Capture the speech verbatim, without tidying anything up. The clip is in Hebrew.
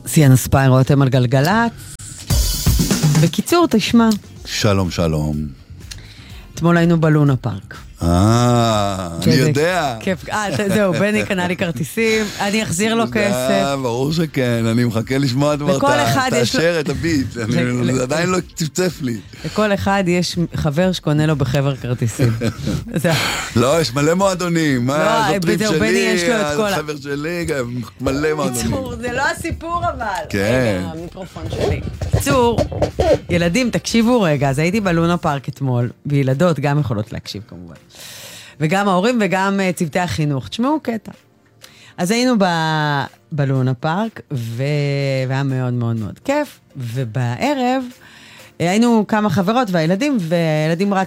סיאנה ספיירו, אתם על גלגלת. בקיצור, תשמע. שלום, שלום. אתמול היינו בלונה פארק. אה, אני יודע. כיף, אה, זהו, בני קנה לי כרטיסים, אני אחזיר לו כסף. ברור שכן, אני מחכה לשמוע דבר, תאשר את הביט, זה עדיין לא צפצף לי. לכל אחד יש חבר שקונה לו בחבר כרטיסים. לא, יש מלא מועדונים, מה, זאת טריפ שלי, החבר שלי, מלא מועדונים. זה לא הסיפור אבל. כן. רגע, המיקרופון שלי. צור, ילדים, תקשיבו רגע, אז הייתי בלונה פארק אתמול, וילדות גם יכולות להקשיב כמובן. וגם ההורים וגם צוותי החינוך. תשמעו קטע. אז היינו ב... בלונה פארק, ו... והיה מאוד מאוד מאוד כיף, ובערב היינו כמה חברות והילדים, והילדים רק